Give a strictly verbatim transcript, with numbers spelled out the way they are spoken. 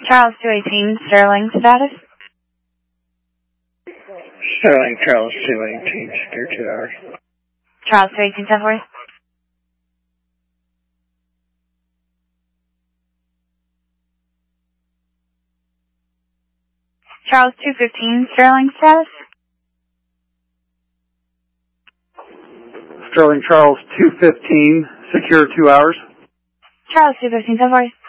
Charles two eighteen, Sterling status. Sterling, Charles two eighteen, secure two hours. Charles two eighteen, ten forty. Charles two fifteen, Sterling status. Sterling, Charles two fifteen, secure two hours. Charles two fifteen, ten forty.